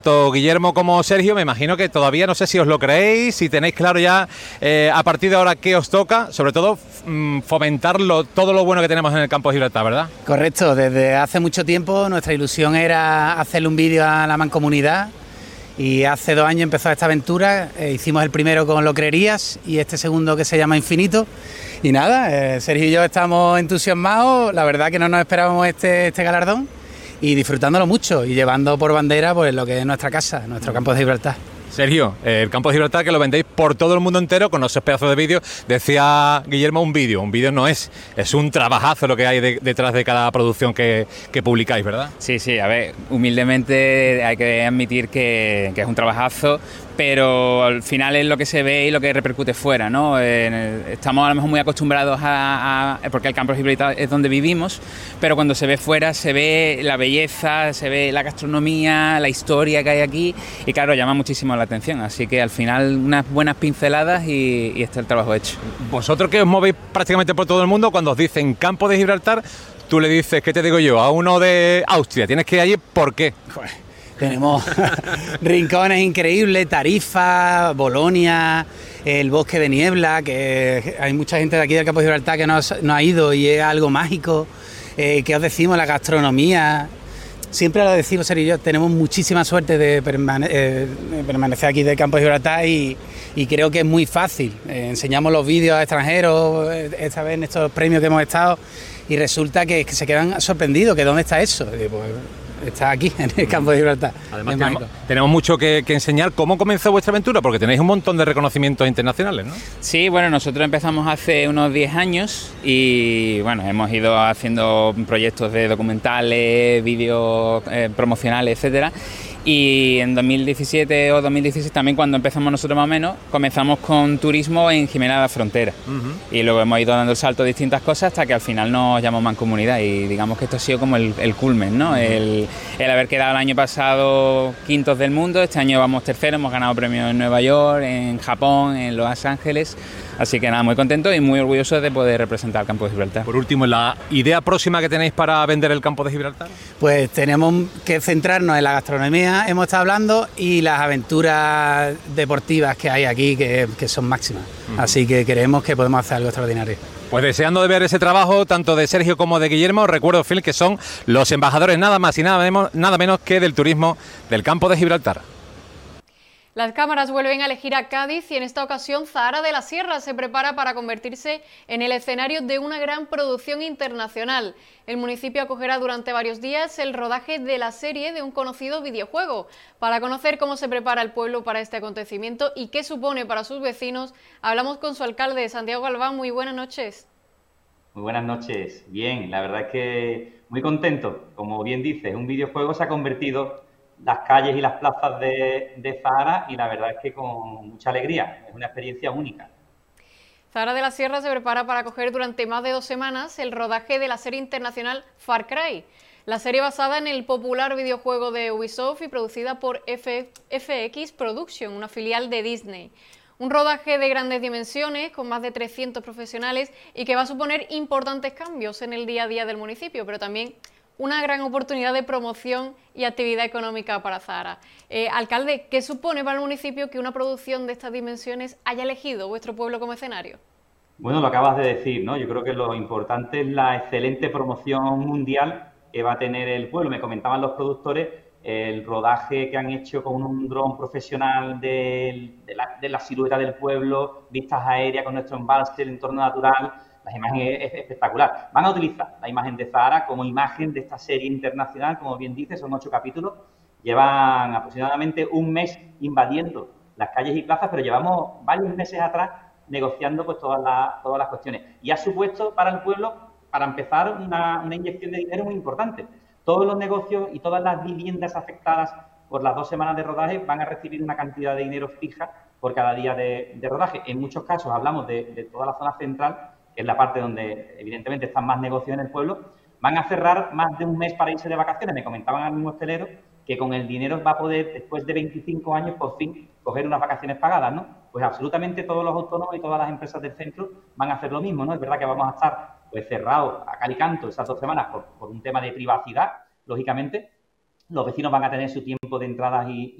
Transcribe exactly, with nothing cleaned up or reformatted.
Tanto Guillermo como Sergio, me imagino que todavía no sé si os lo creéis, si tenéis claro ya eh, a partir de ahora qué os toca, sobre todo mmm, fomentar lo, todo lo bueno que tenemos en el campo de Gibraltar, ¿verdad? Correcto, desde hace mucho tiempo nuestra ilusión era hacerle un vídeo a la mancomunidad y hace dos años empezó esta aventura, eh, hicimos el primero con Lo Creerías y este segundo que se llama Infinito y nada, eh, Sergio y yo estamos entusiasmados, la verdad que no nos esperábamos este, este galardón y disfrutándolo mucho y llevando por bandera pues lo que es nuestra casa, nuestro campo de Gibraltar. Sergio, eh, el campo de Gibraltar que lo vendéis por todo el mundo entero con esos pedazos de vídeo. Decía Guillermo, un vídeo, un vídeo no es, es un trabajazo lo que hay de, detrás de cada producción que, que publicáis, ¿verdad? Sí, sí, a ver, humildemente hay que admitir que, que es un trabajazo, pero al final es lo que se ve y lo que repercute fuera, ¿no? Eh, estamos a lo mejor muy acostumbrados a, a... porque el campo de Gibraltar es donde vivimos, pero cuando se ve fuera se ve la belleza, se ve la gastronomía, la historia que hay aquí y claro, llama muchísimo la atención, así que al final unas buenas pinceladas y, y está el trabajo hecho. Vosotros que os movéis prácticamente por todo el mundo, cuando os dicen campo de Gibraltar, tú le dices, ¿qué te digo yo? A uno de Austria, tienes que ir allí, ¿por qué? Joder, tenemos rincones increíbles, Tarifa, Bolonia, el bosque de niebla, que hay mucha gente de aquí del campo de Gibraltar que no, no ha ido y es algo mágico. Eh, ¿Qué os decimos? La gastronomía. Siempre lo decimos, Sergio y yo, tenemos muchísima suerte de, permane eh, de permanecer aquí del campo de Gibraltar y, y creo que es muy fácil. Eh, enseñamos los vídeos a extranjeros, esta vez en estos premios que hemos estado, y resulta que, que se quedan sorprendidos, que ¿dónde está eso? Y pues, está aquí, en el campo de Gibraltar. Además, tenemos, tenemos mucho que, que enseñar. ¿Cómo comenzó vuestra aventura? Porque tenéis un montón de reconocimientos internacionales, ¿no? Sí, bueno, nosotros empezamos hace unos diez años y, bueno, hemos ido haciendo proyectos de documentales, vídeos eh, promocionales, etcétera. Y en dos mil diecisiete o dos mil dieciséis también, cuando empezamos nosotros más o menos, comenzamos con turismo en Jimena de la Frontera. Uh-huh. Y luego hemos ido dando el salto a distintas cosas hasta que al final nos llamamos Mancomunidad y digamos que esto ha sido como el, el culmen, ¿no? Uh-huh. el, el haber quedado el año pasado quintos del mundo, este año vamos terceros, hemos ganado premios en Nueva York, en Japón, en Los Ángeles. Así que nada, muy contentos y muy orgullosos de poder representar el campo de Gibraltar. Por último, ¿la idea próxima que tenéis para vender el campo de Gibraltar? Pues tenemos que centrarnos en la gastronomía, hemos estado hablando, y las aventuras deportivas que hay aquí, que, que son máximas. Uh-huh. Así que creemos que podemos hacer algo extraordinario. Pues deseando de ver ese trabajo, tanto de Sergio como de Guillermo. Recuerdo, Phil, que son los embajadores nada más y nada menos, nada menos que del turismo del campo de Gibraltar. Las cámaras vuelven a elegir a Cádiz y en esta ocasión Zahara de la Sierra se prepara para convertirse en el escenario de una gran producción internacional. El municipio acogerá durante varios días el rodaje de la serie de un conocido videojuego. Para conocer cómo se prepara el pueblo para este acontecimiento y qué supone para sus vecinos, hablamos con su alcalde, Santiago Galván. Muy buenas noches. Muy buenas noches. Bien, la verdad es que muy contento. Como bien dices, un videojuego se ha convertido las calles y las plazas de, de Zahara y la verdad es que con mucha alegría, es una experiencia única. Zahara de la Sierra se prepara para acoger durante más de dos semanas el rodaje de la serie internacional Far Cry. La serie basada en el popular videojuego de Ubisoft y producida por F X Production, una filial de Disney. Un rodaje de grandes dimensiones, con más de trescientos profesionales y que va a suponer importantes cambios en el día a día del municipio, pero también una gran oportunidad de promoción y actividad económica para Zahara. Eh, alcalde, ¿qué supone para el municipio que una producción de estas dimensiones haya elegido vuestro pueblo como escenario? Bueno, lo acabas de decir, ¿no? Yo creo que lo importante es la excelente promoción mundial que va a tener el pueblo. Me comentaban los productores el rodaje que han hecho con un dron profesional de, de, la, de la silueta del pueblo, vistas aéreas con nuestro embalse, el entorno natural. La imagen es espectacular. Van a utilizar la imagen de Zahara como imagen de esta serie internacional, como bien dice, son ocho capítulos. Llevan aproximadamente un mes invadiendo las calles y plazas, pero llevamos varios meses atrás negociando pues todas las, todas las cuestiones. Y ha supuesto para el pueblo, para empezar, una, una inyección de dinero muy importante. Todos los negocios y todas las viviendas afectadas por las dos semanas de rodaje van a recibir una cantidad de dinero fija por cada día de, de rodaje. En muchos casos hablamos de, de toda la zona central, que es la parte donde evidentemente están más negocios en el pueblo, van a cerrar más de un mes para irse de vacaciones. Me comentaban al mismo hostelero que con el dinero va a poder, después de veinticinco años, por fin, coger unas vacaciones pagadas, ¿no? Pues absolutamente todos los autónomos y todas las empresas del centro van a hacer lo mismo, ¿no? Es verdad que vamos a estar pues cerrados a cal y canto esas dos semanas por, por un tema de privacidad, lógicamente, los vecinos van a tener su tiempo de entradas y,